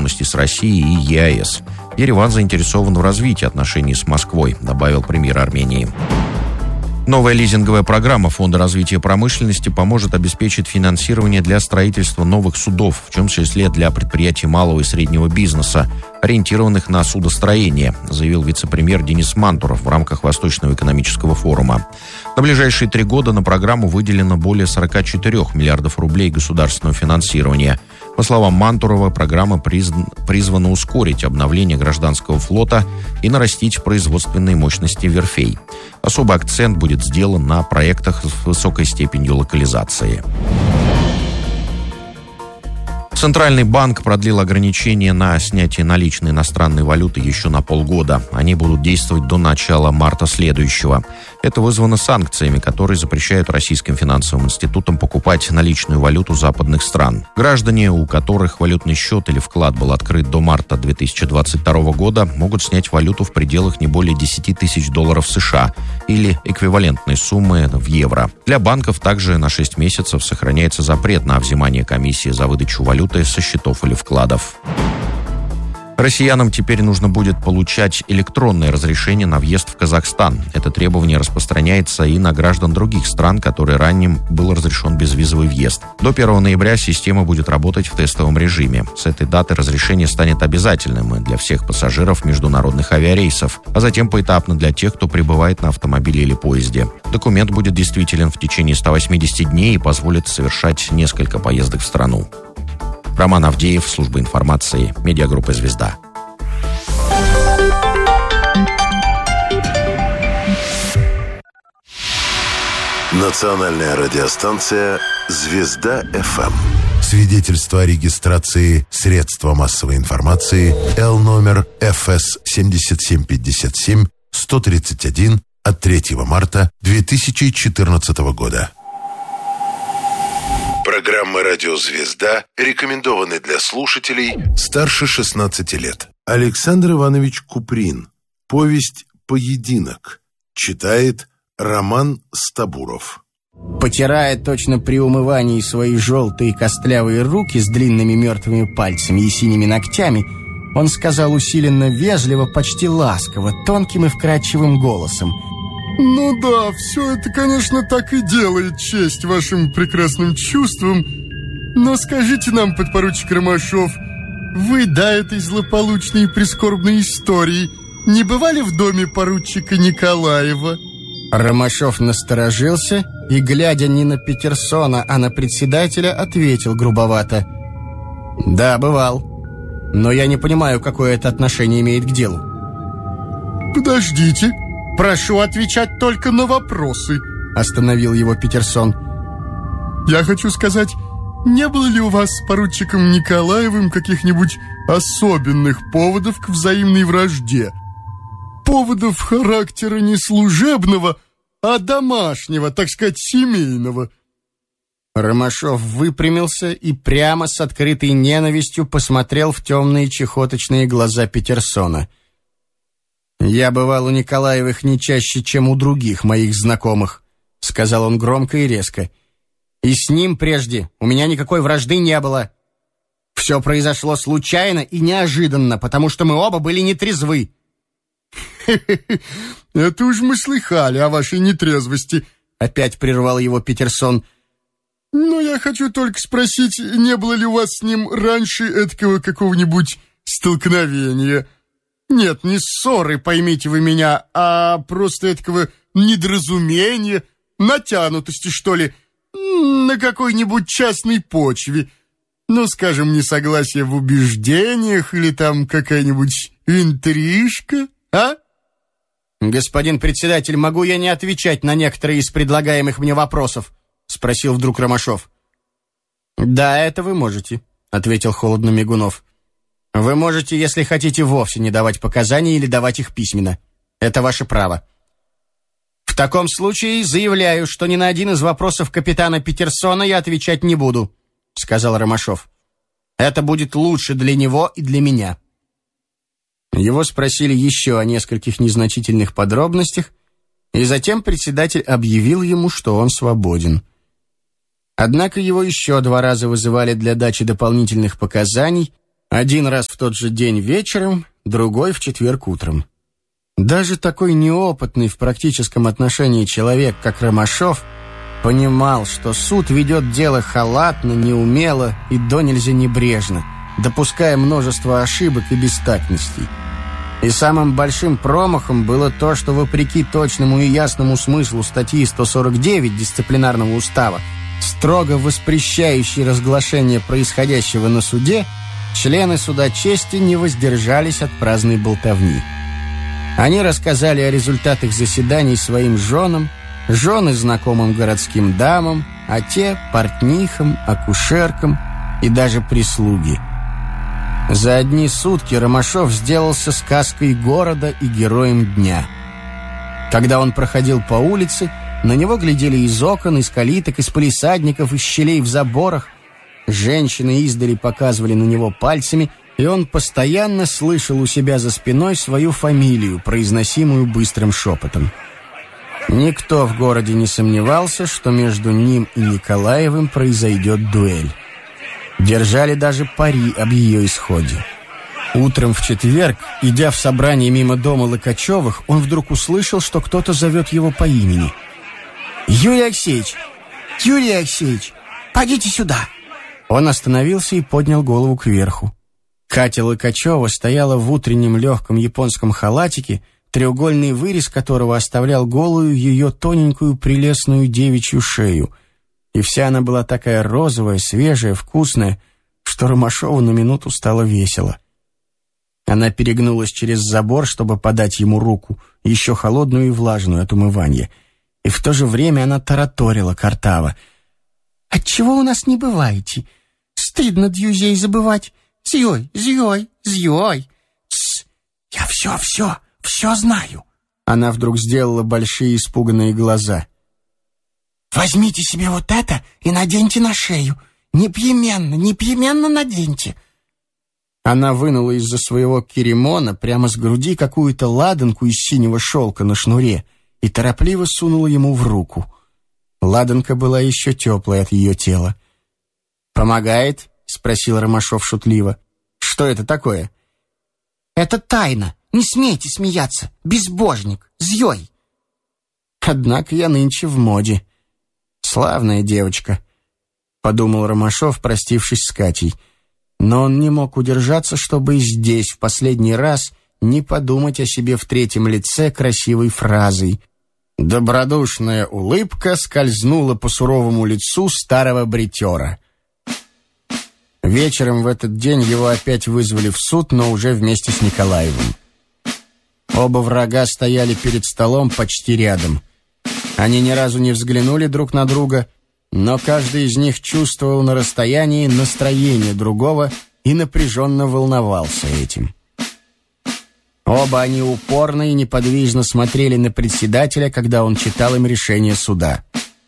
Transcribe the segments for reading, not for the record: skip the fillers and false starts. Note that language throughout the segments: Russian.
договоренностей с Россией и ЕАЭС. Ереван заинтересован в развитии отношений с Москвой, добавил премьер Армении. Новая лизинговая программа Фонда развития промышленности поможет обеспечить финансирование для строительства новых судов, в том числе для предприятий малого и среднего бизнеса, ориентированных на судостроение, заявил вице-премьер Денис Мантуров в рамках Восточного экономического форума. На ближайшие 3 года на программу выделено более 44 миллиардов рублей государственного финансирования. По словам Мантурова, программа призвана ускорить обновление гражданского флота и нарастить производственные мощности верфей. Особый акцент будет сделан на проектах с высокой степенью локализации. Центральный банк продлил ограничения на снятие наличной иностранной валюты еще на полгода. Они будут действовать до начала марта следующего. Это вызвано санкциями, которые запрещают российским финансовым институтам покупать наличную валюту западных стран. Граждане, у которых валютный счет или вклад был открыт до марта 2022 года, могут снять валюту в пределах не более 10 тысяч долларов США или эквивалентной суммы в евро. Для банков также на 6 месяцев сохраняется запрет на взимание комиссии за выдачу валюты со счетов или вкладов. Россиянам теперь нужно будет получать электронное разрешение на въезд в Казахстан. Это требование распространяется и на граждан других стран, которые ранее был разрешен безвизовый въезд. До 1 ноября система будет работать в тестовом режиме. С этой даты разрешение станет обязательным для всех пассажиров международных авиарейсов, а затем поэтапно для тех, кто прибывает на автомобиле или поезде. Документ будет действителен в течение 180 дней и позволит совершать несколько поездок в страну. Роман Авдеев, служба информации, медиагруппа «Звезда». Национальная радиостанция «Звезда ФМ». Свидетельство о регистрации средства массовой информации Л номер ФС 7757 131 от 3 марта 2014 года. Программа «Радио Звезда» рекомендованы для слушателей старше 16 лет. Александр Иванович Куприн. Повесть «Поединок». Читает Роман Стабуров. Потирая точно при умывании свои желтые костлявые руки с длинными мертвыми пальцами и синими ногтями, он сказал усиленно вежливо, почти ласково, тонким и вкрадчивым голосом: «Ну да, все это, конечно, так и делает честь вашим прекрасным чувствам. Но скажите нам, подпоручик Ромашов, вы до этой злополучной и прискорбной истории не бывали в доме поручика Николаева?» Ромашов насторожился и, глядя не на Петерсона, а на председателя, ответил грубовато: «Да, бывал. Но я не понимаю, какое это отношение имеет к делу». «Подождите. Прошу отвечать только на вопросы», — остановил его Петерсон. «Я хочу сказать, не было ли у вас с поручиком Николаевым каких-нибудь особенных поводов к взаимной вражде? Поводов характера не служебного, а домашнего, так сказать, семейного?» Ромашов выпрямился и прямо с открытой ненавистью посмотрел в темные чехоточные глаза Петерсона. «Я бывал у Николаевых не чаще, чем у других моих знакомых», — сказал он громко и резко. «И с ним прежде у меня никакой вражды не было. Все произошло случайно и неожиданно, потому что мы оба были нетрезвы». «Это уж мы слыхали о вашей нетрезвости», — опять прервал его Петерсон. «Но я хочу только спросить, не было ли у вас с ним раньше эдакого какого-нибудь столкновения? Нет, не ссоры, поймите вы меня, а просто эдакого недоразумения, натянутости, что ли, на какой-нибудь частной почве. Ну, скажем, несогласие в убеждениях или там какая-нибудь интрижка, а?» «Господин председатель, могу я не отвечать на некоторые из предлагаемых мне вопросов?» — спросил вдруг Ромашов. «Да, это вы можете», — ответил холодно Мигунов. «Вы можете, если хотите, вовсе не давать показания или давать их письменно. Это ваше право. В таком случае заявляю, что ни на один из вопросов капитана Петерсона я отвечать не буду», — сказал Ромашов. «Это будет лучше для него и для меня». Его спросили еще о нескольких незначительных подробностях, и затем председатель объявил ему, что он свободен. Однако его еще 2 раза вызывали для дачи дополнительных показаний, Один раз в тот же день вечером, другой в четверг утром. Даже такой неопытный в практическом отношении человек, как Ромашов, понимал, что суд ведет дело халатно, неумело и донельзя небрежно, допуская множество ошибок и бестактностей. И самым большим промахом было то, что вопреки точному и ясному смыслу статьи 149 Дисциплинарного устава, строго воспрещающей разглашение происходящего на суде, члены суда чести не воздержались от праздной болтовни. Они рассказали о результатах заседаний своим женам, жены знакомым городским дамам, а те – портнихам, акушеркам и даже прислуге. За одни сутки Ромашов сделался сказкой города и героем дня. Когда он проходил по улице, на него глядели из окон, из калиток, из палисадников, из щелей в заборах. Женщины издали показывали на него пальцами, и он постоянно слышал у себя за спиной свою фамилию, произносимую быстрым шепотом. Никто в городе не сомневался, что между ним и Николаевым произойдет дуэль. Держали даже пари об ее исходе. Утром в четверг, идя в собрание мимо дома Лыкачевых, он вдруг услышал, что кто-то зовет его по имени. «Юрий Алексеевич! Юрий Алексеевич! Пойдите сюда!» Он остановился и поднял голову кверху. Катя Лыкачева стояла в утреннем легком японском халатике, треугольный вырез которого оставлял голую ее тоненькую прелестную девичью шею. И вся она была такая розовая, свежая, вкусная, что Ромашову на минуту стало весело. Она перегнулась через забор, чтобы подать ему руку, еще холодную и влажную от умывания. И в то же время она тараторила картаво. «Отчего у нас не бываете? Стыдно дьюзей забывать. Зьёй, зьёй, зьёй. Тсс, я все знаю». Она вдруг сделала большие испуганные глаза. «Возьмите себе вот это и наденьте на шею. Непременно наденьте». Она вынула из-за своего киремона прямо с груди какую-то ладанку из синего шелка на шнуре и торопливо сунула ему в руку. Ладанка была еще теплая от ее тела. «Помогает?» — спросил Ромашов шутливо. «Что это такое?» «Это тайна. Не смейте смеяться. Безбожник. Зьёй». «Однако я нынче в моде. Славная девочка», — подумал Ромашов, простившись с Катей. Но он не мог удержаться, чтобы и здесь, в последний раз, не подумать о себе в третьем лице красивой фразой. Добродушная улыбка скользнула по суровому лицу старого бритера. Вечером в этот день его опять вызвали в суд, но уже вместе с Николаевым. Оба врага стояли перед столом почти рядом. Они ни разу не взглянули друг на друга, но каждый из них чувствовал на расстоянии настроение другого и напряженно волновался этим. Оба они упорно и неподвижно смотрели на председателя, когда он читал им решение суда.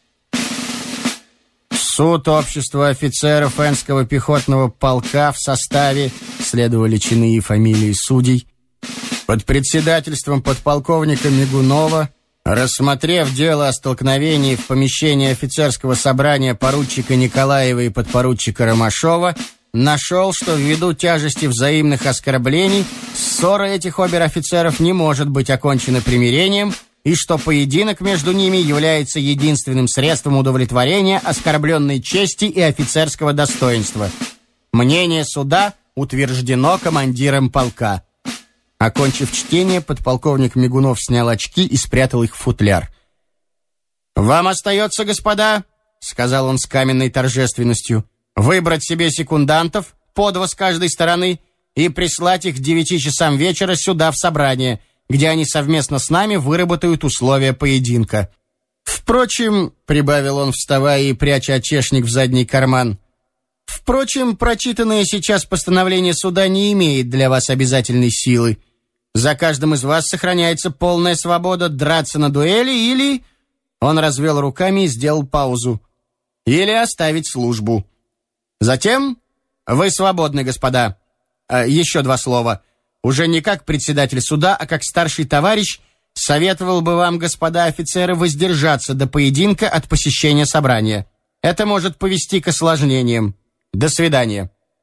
Суд общества офицеров Энского пехотного полка в составе, следовали чины и фамилии судей, под председательством подполковника Мигунова, рассмотрев дело о столкновении в помещении офицерского собрания поручика Николаева и подпоручика Ромашова, нашел, что ввиду тяжести взаимных оскорблений ссора этих обер-офицеров не может быть окончена примирением, и что поединок между ними является единственным средством удовлетворения оскорбленной чести и офицерского достоинства. Мнение суда утверждено командиром полка. Окончив чтение, подполковник Мигунов снял очки и спрятал их в футляр. «Вам остается, господа, — сказал он с каменной торжественностью, — выбрать себе секундантов, по два с каждой стороны, и прислать их к 9 часам вечера сюда в собрание, где они совместно с нами выработают условия поединка. Впрочем, — прибавил он, вставая и пряча очешник в задний карман, — впрочем, прочитанное сейчас постановление суда не имеет для вас обязательной силы. За каждым из вас сохраняется полная свобода драться на дуэли или...» Он развел руками и сделал паузу. «Или оставить службу. Затем вы свободны, господа. Еще 2 слова. Уже не как председатель суда, а как старший товарищ советовал бы вам, господа офицеры, воздержаться до поединка от посещения собрания. Это может повести к осложнениям. До свидания».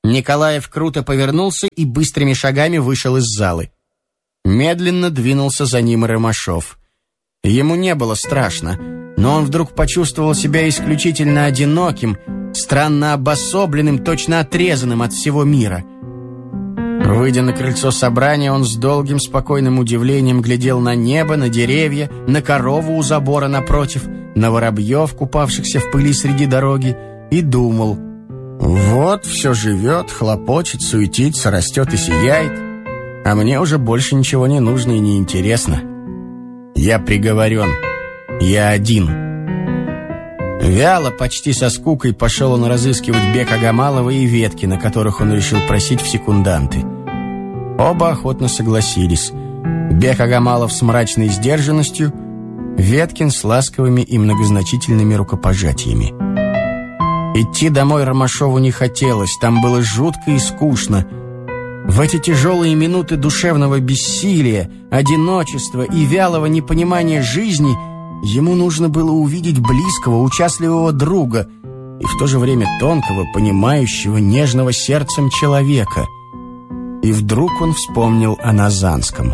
Николаев круто повернулся и быстрыми шагами вышел из залы. Медленно двинулся за ним Ромашов. Ему не было страшно, но он вдруг почувствовал себя исключительно одиноким, странно обособленным, точно отрезанным от всего мира. Выйдя на крыльцо собрания, он с долгим спокойным удивлением глядел на небо, на деревья, на корову у забора напротив, на воробьев, купавшихся в пыли среди дороги, и думал: вот все живет, хлопочет, суетится, растет и сияет, а мне уже больше ничего не нужно и не интересно. Я приговорен, я один. Вяло, почти со скукой, пошел он разыскивать Бека Гамалова и ветки, на которых он решил просить в секунданты. Оба охотно согласились. Бек Агамалов с мрачной сдержанностью, Веткин с ласковыми и многозначительными рукопожатиями. Идти домой Ромашову не хотелось, там было жутко и скучно. В эти тяжелые минуты душевного бессилия, одиночества и вялого непонимания жизни ему нужно было увидеть близкого, участливого друга и в то же время тонкого, понимающего, нежного сердцем человека. И вдруг он вспомнил о Назанском.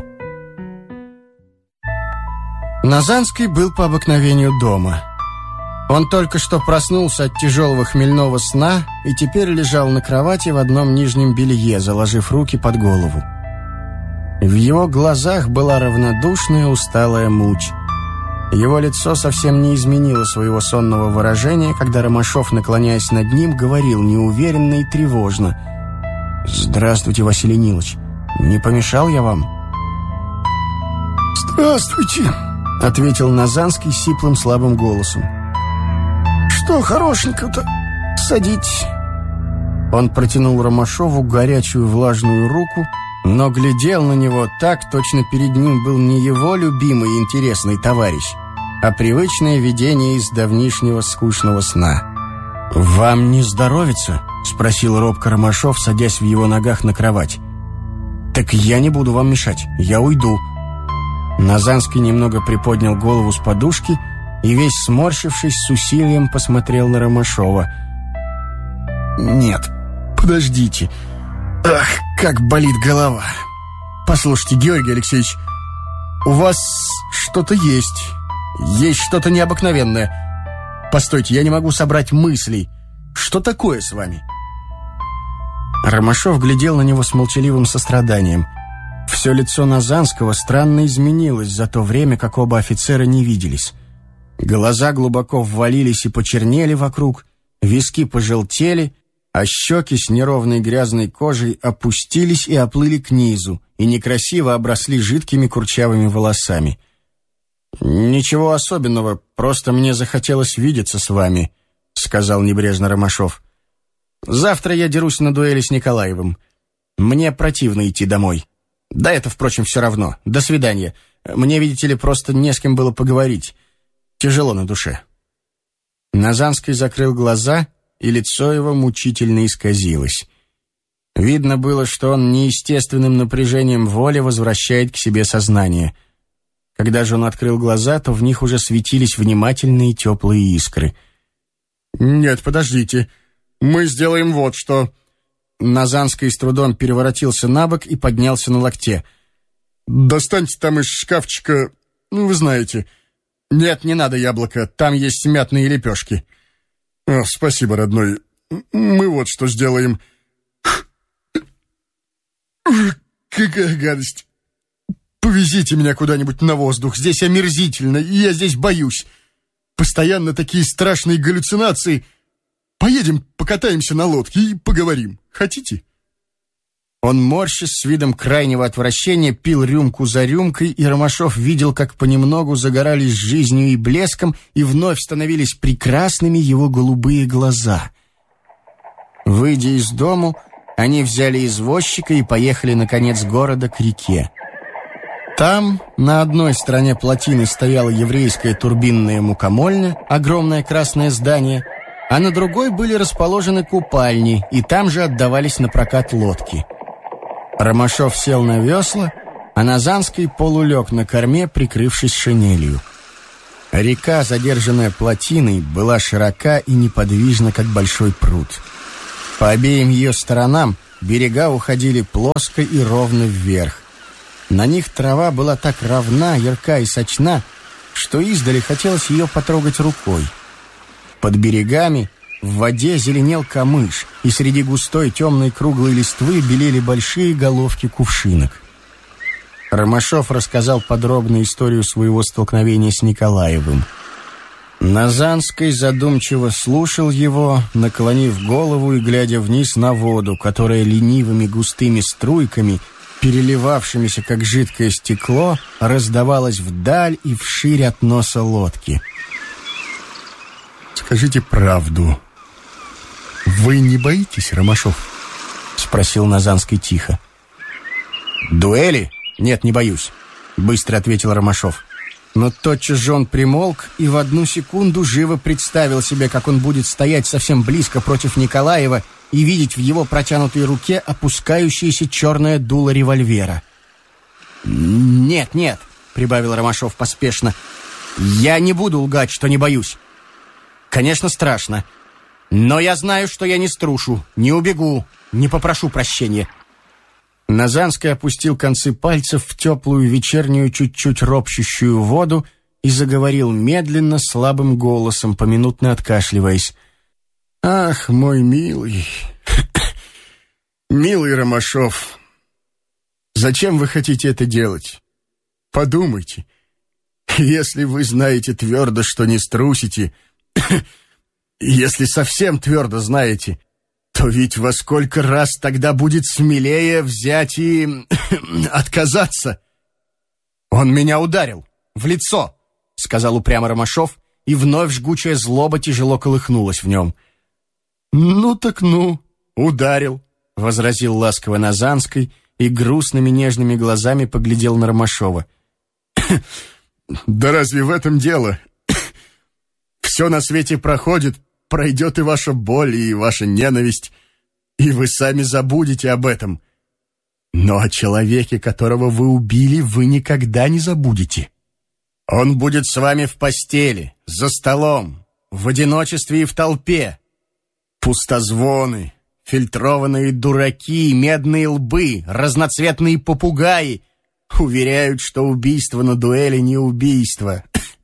Назанский был по обыкновению дома. Он только что проснулся от тяжелого хмельного сна и теперь лежал на кровати в одном нижнем белье, заложив руки под голову. В его глазах была равнодушная, усталая муть. Его лицо совсем не изменило своего сонного выражения, когда Ромашов, наклоняясь над ним, говорил неуверенно и тревожно: «Здравствуйте, Василий Нилыч. Не помешал я вам?» «Здравствуйте», — ответил Назанский сиплым слабым голосом. «Что хорошенько-то? Садитесь». Он протянул Ромашову горячую влажную руку, но глядел на него так, точно перед ним был не его любимый и интересный товарищ, а привычное видение из давнишнего скучного сна. «Вам не здоровится?» — спросил робко Ромашов, садясь в его ногах на кровать. «Так я не буду вам мешать, я уйду». Назанский немного приподнял голову с подушки и, весь сморщившись, с усилием посмотрел на Ромашова. «Нет, подождите. Ах, как болит голова. Послушайте, Георгий Алексеевич, у вас что-то есть. Есть что-то необыкновенное. Постойте, я не могу собрать мыслей. Что такое с вами?» Ромашов глядел на него с молчаливым состраданием. Все лицо Назанского странно изменилось за то время, как оба офицера не виделись. Глаза глубоко ввалились и почернели вокруг, виски пожелтели, а щеки с неровной грязной кожей опустились и оплыли к низу, и некрасиво обросли жидкими курчавыми волосами. «Ничего особенного, просто мне захотелось видеться с вами», — сказал небрежно Ромашов. «Завтра я дерусь на дуэли с Николаевым. Мне противно идти домой. Да это, впрочем, все равно. До свидания. Мне, видите ли, просто не с кем было поговорить. Тяжело на душе». Назанский закрыл глаза, и лицо его мучительно исказилось. Видно было, что он неестественным напряжением воли возвращает к себе сознание. Когда же он открыл глаза, то в них уже светились внимательные теплые искры. «Нет, подождите. Мы сделаем вот что». Назанский с трудом переворотился на бок и поднялся на локте. «Достаньте там из шкафчика, вы знаете. Нет, не надо яблоко, там есть мятные лепешки». «О, спасибо, родной. Мы вот что сделаем». «Какая гадость. Повезите меня куда-нибудь на воздух. Здесь омерзительно, и я здесь боюсь. Постоянно такие страшные галлюцинации. Поедем, покатаемся на лодке и поговорим. Хотите?» Он, морщась с видом крайнего отвращения, пил рюмку за рюмкой, и Ромашов видел, как понемногу загорались жизнью и блеском, и вновь становились прекрасными его голубые глаза. Выйдя из дому, они взяли извозчика и поехали на конец города к реке. Там, на одной стороне плотины, стояла еврейская турбинная мукомольня, огромное красное здание, а на другой были расположены купальни, и там же отдавались на прокат лодки. Ромашов сел на весла, а Назанский полулег на корме, прикрывшись шинелью. Река, задержанная плотиной, была широка и неподвижна, как большой пруд. По обеим ее сторонам берега уходили плоско и ровно вверх. На них трава была так равна, ярка и сочна, что издали хотелось ее потрогать рукой. Под берегами в воде зеленел камыш, и среди густой темной круглой листвы белели большие головки кувшинок. Ромашов рассказал подробно историю своего столкновения с Николаевым. Назанский задумчиво слушал его, наклонив голову и глядя вниз на воду, которая ленивыми густыми струйками, переливавшимися как жидкое стекло, раздавалась вдаль и вширь от носа лодки. «Скажите правду. Вы не боитесь, Ромашов?» — спросил Назанский тихо. «Дуэли? Нет, не боюсь», — быстро ответил Ромашов. Но тотчас же он примолк и в одну секунду живо представил себе, как он будет стоять совсем близко против Николаева и видеть в его протянутой руке опускающееся черное дуло револьвера. «Нет, нет», — прибавил Ромашов поспешно, — «я не буду лгать, что не боюсь. Конечно, страшно, но я знаю, что я не струшу, не убегу, не попрошу прощения». Назанский опустил концы пальцев в теплую вечернюю, чуть-чуть ропщущую воду и заговорил медленно, слабым голосом, поминутно откашливаясь. «Ах, мой милый, милый Ромашов, зачем вы хотите это делать? Подумайте, если вы знаете твердо, что не струсите, если совсем твердо знаете, то ведь во сколько раз тогда будет смелее взять и отказаться?» «Он меня ударил в лицо», — сказал упрямо Ромашов, и вновь жгучая злоба тяжело колыхнулась в нем. «Ну так ну, ударил», — возразил ласково Назанский и грустными нежными глазами поглядел на Ромашова. «Да разве в этом дело? Все на свете проходит, пройдет и ваша боль, и ваша ненависть, и вы сами забудете об этом. Но о человеке, которого вы убили, вы никогда не забудете. Он будет с вами в постели, за столом, в одиночестве и в толпе. Пустозвоны, фильтрованные дураки, медные лбы, разноцветные попугаи уверяют, что убийство на дуэли не убийство.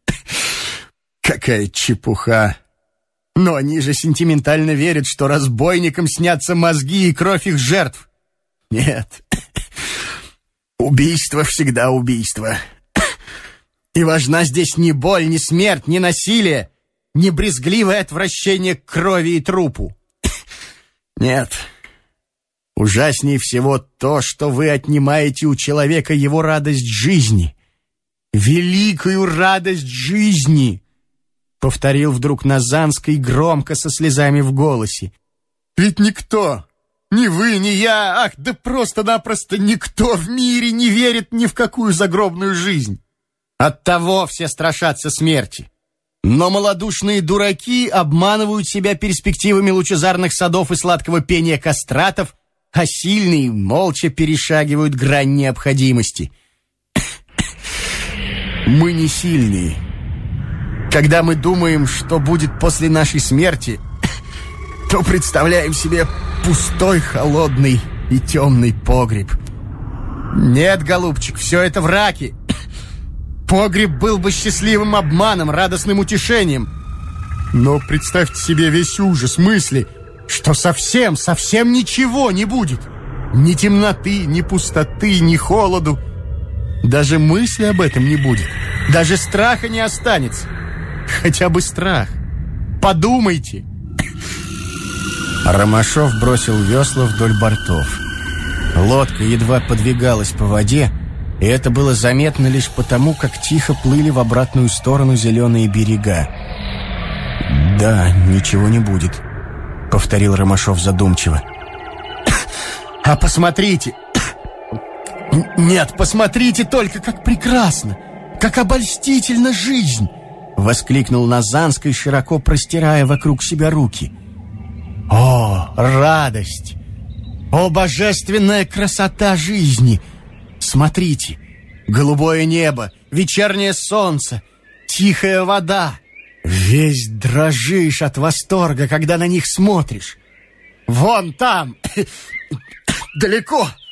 Какая чепуха! Но они же сентиментально верят, что разбойникам снятся мозги и кровь их жертв. Нет, убийство всегда убийство. И важна здесь не боль, не смерть, не насилие, не брезгливое отвращение к крови и трупу. Нет, ужаснее всего то, что вы отнимаете у человека его радость жизни. Великую радость жизни! Повторил вдруг Назанский громко со слезами в голосе. «Ведь никто, ни вы, ни я, ах, да просто-напросто никто в мире не верит ни в какую загробную жизнь. Оттого все страшатся смерти. Но малодушные дураки обманывают себя перспективами лучезарных садов и сладкого пения кастратов, а сильные молча перешагивают грань необходимости. Мы не сильные. Когда мы думаем, что будет после нашей смерти, то представляем себе пустой, холодный и темный погреб. Нет, голубчик, все это враки. Погреб был бы счастливым обманом, радостным утешением. Но представьте себе весь ужас мысли, что совсем ничего не будет. Ни темноты, ни пустоты, ни холоду. Даже мысли об этом не будет. Даже страха не останется. Хотя бы страх. Подумайте. Ромашов бросил весла вдоль бортов. Лодка едва подвигалась по воде, и это было заметно лишь потому, как тихо плыли в обратную сторону зеленые берега. «Да, ничего не будет», — повторил Ромашов задумчиво. «А посмотрите! Нет, посмотрите только, как прекрасно, как обольстительна жизнь!» — воскликнул Назанский, широко простирая вокруг себя руки. «О, радость! О, божественная красота жизни! Смотрите, голубое небо, вечернее солнце, тихая вода. Весь дрожишь от восторга, когда на них смотришь. Вон там, далеко,